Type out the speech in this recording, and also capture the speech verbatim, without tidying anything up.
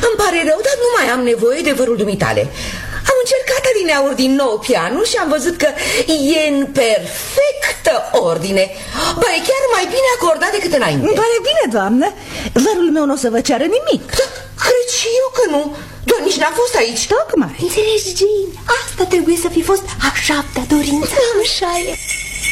Îmi pare rău, dar nu mai am nevoie de vărul dumitale. Am încercat adineauri din nou pianul și am văzut că e în perfectă ordine. Ba, e chiar mai bine acordat decât înainte. Îmi pare bine, doamnă. Vărul meu nu o să vă ceară nimic. Da, cred și eu că nu. Doar nici n-a fost aici. Tocmai. Înțelegi, Jane? Asta trebuie să fi fost a șaptea dorință. Așa e.